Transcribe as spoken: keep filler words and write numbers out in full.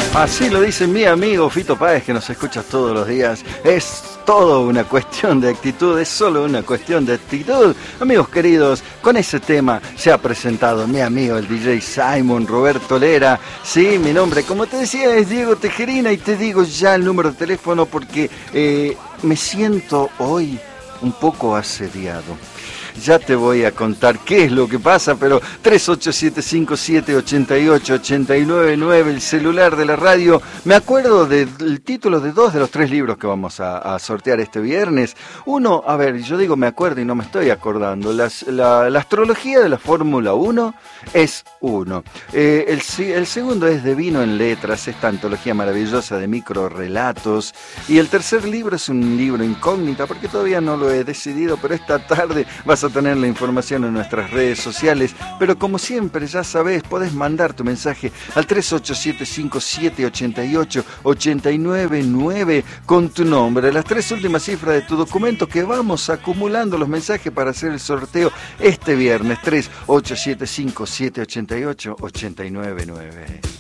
Así lo dice mi amigo Fito Páez, que nos escucha todos los días. Es todo una cuestión de actitud, es solo una cuestión de actitud. Amigos queridos, con ese tema se ha presentado mi amigo el D J Simon Roberto Lera. Sí, mi nombre, como te decía, es Diego Tejerina y te digo ya el número de teléfono porque eh, me siento hoy un poco asediado. Ya te voy a contar qué es lo que pasa, pero tres ocho siete cinco siete ocho ocho ocho nueve nueve, el celular de la radio. Me acuerdo del título de dos de los tres libros que vamos a, a sortear este viernes. Uno, a ver, yo digo me acuerdo y no me estoy acordando. Las, la, la astrología de la Fórmula uno es uno. Eh, el, el segundo es De Vino en Letras, esta antología maravillosa de microrelatos. Y el tercer libro es un libro incógnita, porque todavía no lo he decidido, pero esta tarde vas a tener la información en nuestras redes sociales, pero como siempre ya sabés, podés mandar tu mensaje al tres ocho siete cinco siete ocho ocho ocho nueve nueve con tu nombre, las tres últimas cifras de tu documento, que vamos acumulando los mensajes para hacer el sorteo este viernes. Tres ocho siete cinco siete ocho ocho ocho nueve nueve.